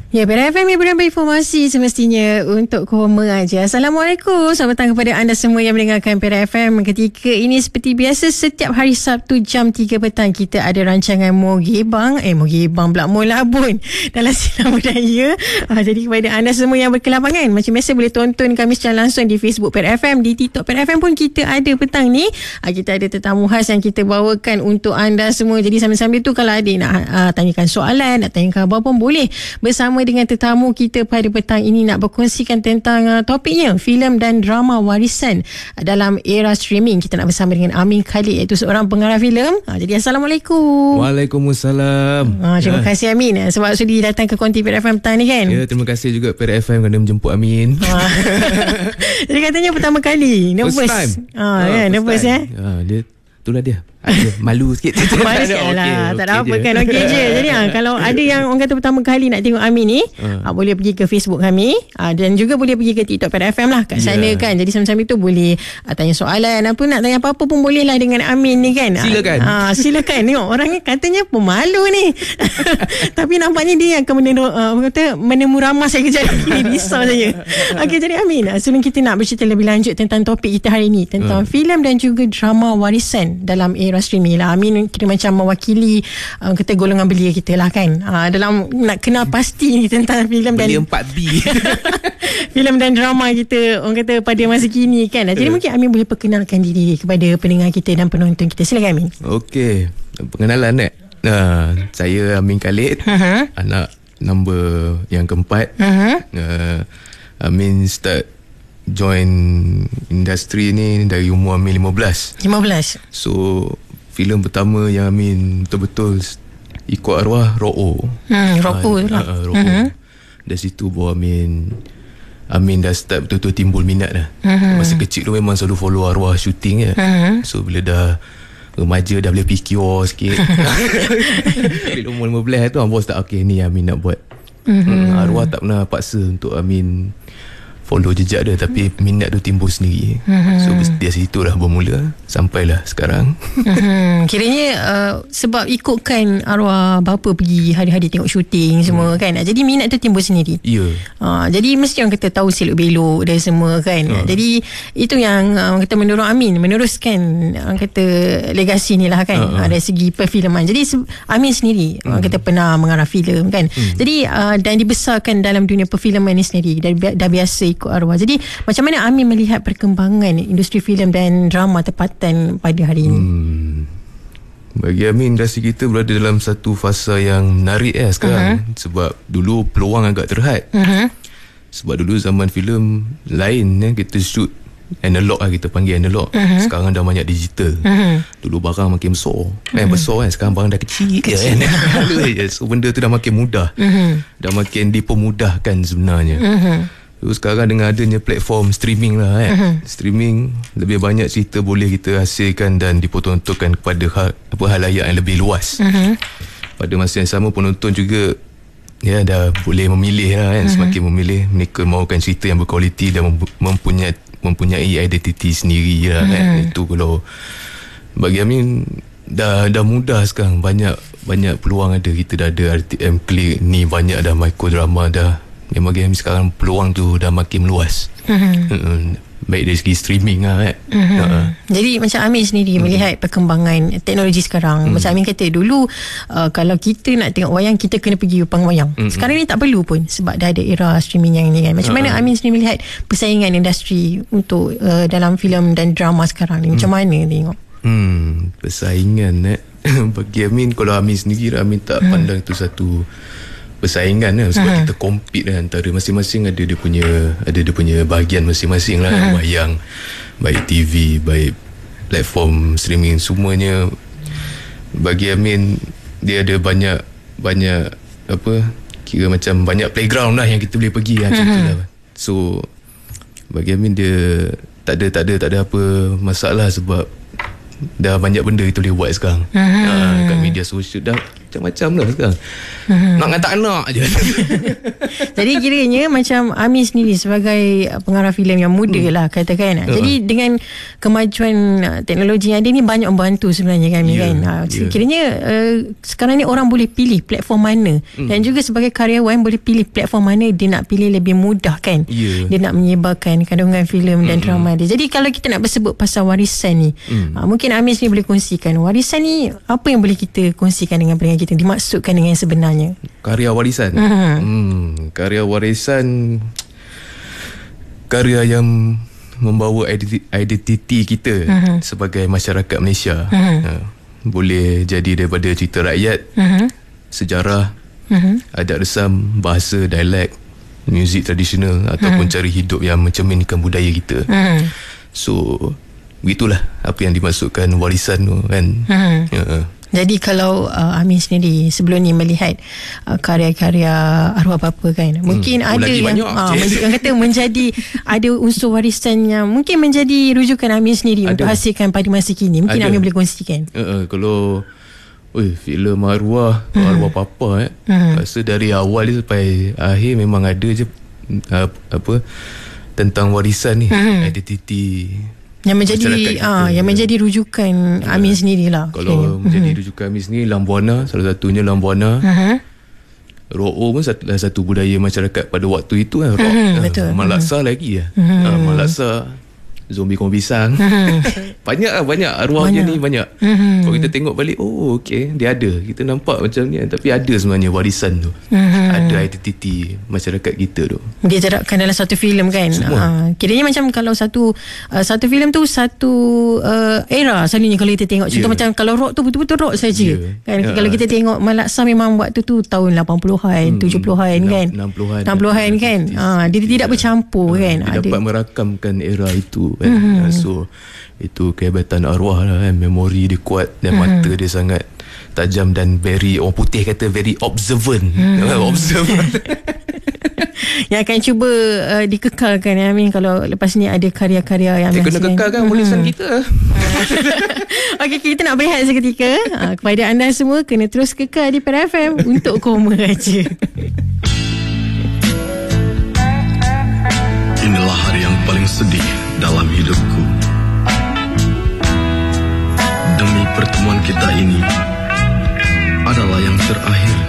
Ya, PRFM yang bernambah informasi semestinya untuk koma aja. Assalamualaikum. Selamat petang kepada anda semua yang mendengarkan PRFM ketika ini. Seperti biasa, setiap hari Sabtu jam 3 petang kita ada rancangan Mogebang pula Molabun dalam Sinar Budaya. Jadi kepada anda semua yang berkelapangan, macam biasa boleh tonton kami secara langsung di Facebook PRFM, di TikTok PRFM pun kita ada petang ni. Kita ada tetamu khas yang kita bawakan untuk anda semua. Jadi sambil-sambil tu kalau ada nak tanyakan soalan, nak tanyakan apa pun boleh bersama dengan tetamu kita pada petang ini, nak berkongsikan tentang topiknya filem dan drama warisan dalam era streaming. Kita nak bersama dengan Amin Khalid, iaitu seorang pengarah filem. Jadi Assalamualaikum. Waalaikumsalam. Terima kasih Amin sebab sudi datang ke konti PRFM petang ni kan. Ya, terima kasih juga PRFM kerana menjemput Amin. Jadi katanya pertama kali nervous. Nervous dia itulah dia. Malu sikit. Malu sikit lah. Tak ada apa kan. Okey je. Jadi kalau ada yang orang kata pertama kali nak tengok Amin ni, boleh pergi ke Facebook kami, dan juga boleh pergi ke TikTok PRFM lah kat sana kan. Jadi sambil-sambil tu boleh tanya soalan, nak tanya apa-apa pun boleh lah dengan Amin ni kan. Silakan. Tengok orangnya katanya pemalu ni. Tapi nampaknya dia akan menemu ramah saya kejap lagi. Risau saya. Okey, jadi Amin, sebelum kita nak bercerita lebih lanjut tentang topik kita hari ni, tentang filem dan juga drama warisan dalam era streaming lah. Amin kira macam mewakili kata golongan belia kita lah kan, dalam nak kenal pasti ni tentang filem dan belia 4B filem dan drama kita, orang kata pada masa kini kan. Jadi mungkin Amin boleh perkenalkan diri kepada pendengar kita dan penonton kita. Silakan Amin. Okey, pengenalan saya Amin Khalid, anak nombor yang keempat. Amin start join industri ni dari umur Amin 15. So filem pertama yang Amin betul-betul ikut arwah Ro'o. Ro'o. Dari situ baru Amin dah start betul-betul timbul minat dah. Masa kecil tu memang selalu follow arwah shooting je. So bila dah remaja, dah boleh PQR sikit. Bila umur 15 tu bos tak, okay ni Amin nak buat. Arwah tak pernah paksa untuk Amin follow jejak dia, tapi minat tu timbul sendiri. So dari situ dah bermula sampailah sekarang. Kiranya sebab ikutkan arwah bapa pergi hari-hari tengok syuting semua kan, jadi minat tu timbul sendiri. Jadi mesti orang kata tahu selok-belok dan semua kan. Jadi itu yang orang kata mendorong Amin meneruskan orang kata legasi ni lah kan, dari segi perfilman. Jadi Amin sendiri orang kata pernah mengarah filem kan. Jadi dan dibesarkan dalam dunia perfilman ni sendiri, dah biasa ikut arwah. Jadi macam mana Amin melihat perkembangan industri filem dan drama tempatan pada hari ini? Bagi Amin, industri kita berada dalam satu fasa yang menarik sekarang. Sebab dulu peluang agak terhad. Sebab dulu zaman filem lain kita shoot analog lah, kita panggil analog. Sekarang dah banyak digital. Dulu barang makin besar besar kan, sekarang barang dah kecil kan. So benda tu dah makin mudah, dah makin dipermudahkan sebenarnya. So, sekarang dengan adanya platform streaming lah streaming, lebih banyak cerita boleh kita hasilkan dan dipertontonkan kepada halayak yang lebih luas. Pada masa yang sama penonton juga dah boleh memilih lah kan. Semakin memilih, mereka mahukan cerita yang berkualiti dan mempunyai identiti sendiri lah kan. Itu kalau bagi Amin dah mudah sekarang, banyak peluang ada. Kita dah ada RTM Klik ni, banyak dah microdrama dah. Memang game sekarang peluang tu dah makin meluas. Baik dari segi streaming lah kan. Jadi macam Amin sendiri melihat perkembangan teknologi sekarang. Macam Amin kata dulu, kalau kita nak tengok wayang, kita kena pergi pang wayang. Sekarang ni tak perlu pun sebab dah ada era streaming yang ni kan. Macam mana Amin sendiri melihat persaingan industri untuk dalam filem dan drama sekarang ni? Macam mana tengok? Persaingan bagi Amin, kalau Amin sendiri, Amin tak pandang itu satu persaingan sebab kita compete antara masing-masing ada dia punya bahagian masing-masing lah. Wayang, baik TV, baik platform streaming, semuanya bagi Amin dia ada banyak kira macam banyak playground lah yang kita boleh pergi macam tu lah. So bagi Amin dia tak ada apa masalah sebab dah banyak benda kita boleh buat sekarang. Kat media sosial dah macam-macam lah sekarang. Nak dengan tak nak je. Jadi kiranya macam Amin sendiri sebagai pengarah filem yang muda lah katakan. Jadi dengan kemajuan teknologi yang ada ni banyak membantu sebenarnya kan, kan. Kiranya sekarang ni orang boleh pilih platform mana, dan juga sebagai karyawan boleh pilih platform mana dia nak pilih lebih mudah kan. Dia nak menyebarkan kandungan filem dan drama dia. Jadi kalau kita nak bersebut pasal warisan ni, mungkin Amin sendiri boleh kongsikan warisan ni apa yang boleh kita kongsikan dengan pendengar kita, dimaksudkan dengan yang sebenarnya. Karya warisan. Karya warisan, karya yang membawa identiti kita sebagai masyarakat Malaysia. Boleh jadi daripada cerita rakyat, sejarah, adat resam, bahasa, dialek, muzik tradisional, ataupun cara hidup yang mencerminkan budaya kita. So begitulah apa yang dimaksudkan warisan tu kan. Jadi kalau Amin sendiri sebelum ni melihat karya-karya arwah bapa kan, mungkin ada yang kata menjadi ada unsur warisan yang mungkin menjadi rujukan Amin sendiri untuk hasilkan pada masa kini. Mungkin Amin boleh kongsikan. Kalau filem arwah papa rasa dari awal sampai akhir memang ada je tentang warisan ni, identiti yang menjadi yang menjadi rujukan Amin sendirilah. Kalau menjadi rujukan Amin sendiri, Lambuana salah satunya. Lambuana, Ro'o pun salah satu budaya masyarakat pada waktu itu kan. Betul. Malaksa lagi Malaksa, zombie kong pisang. banyak arwahnya ni banyak. Kalau kita tengok balik, okey, dia ada, kita nampak macam ni, tapi ada sebenarnya warisan tu. Ada identiti masyarakat kita tu. Dia terapkan dalam satu filem kan. Kiranya macam kalau satu filem tu satu era selalunya kalau kita tengok. Contoh macam kalau rock tu betul-betul rock saja kan. Kalau kita tengok Malaksa memang waktu tu tahun 80-an, 70-an kan, 60-an kan. Dia tidak bercampur kan. Dia dapat merakamkan era itu kan. So itu kehebatan arwah lah kan. Memori dia kuat dan mata dia sangat tajam dan very, orang putih kata very observant. Observant. Yang akan cuba dikekalkan ya Amin kalau lepas ni ada karya-karya yang kena kekalkan warisan kita. Okey, kita nak berehat seketika. Kepada anda semua, kena terus kekal di Perak FM untuk Koma Raja. Inilah hari yang paling sedih dalam hidupku. Demi pertemuan kita ini adalah yang terakhir